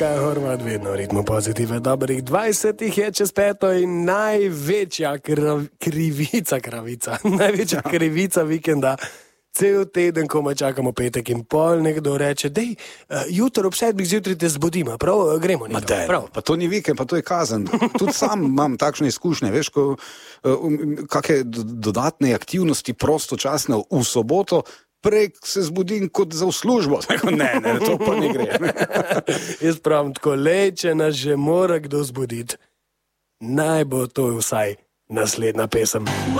Kaj Horvat, vedno ritmo pozitive, dobrih 20 je čez 5 in največja krivica vikenda. Cel teden, ko me čakamo petek in pol, nekdo reče, dej, jutro ob 7 zjutraj te zbudimo, prav, gremo nekaj. Pa to ni vikend, pa to je kazen. Tudi sam imam takšne izkušnje, veš, kakšne dodatne aktivnosti prostočasne v soboto, prej se zbudim kot za v službo. Ne, to pa ne gre. Jaz pravim tako, če nas že mora kdo zbuditi, naj bo to vsaj naslednja pesem.